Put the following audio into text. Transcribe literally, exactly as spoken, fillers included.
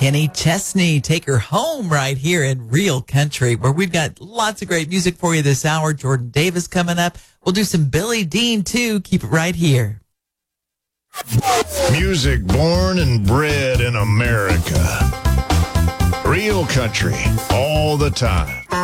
Kenny Chesney, Take Her Home, right here in Real Country, where we've got lots of great music for you this hour. Jordan Davis coming up. We'll do some Billy Dean, too. Keep it right here. Music born and bred in America. Real Country, all the time.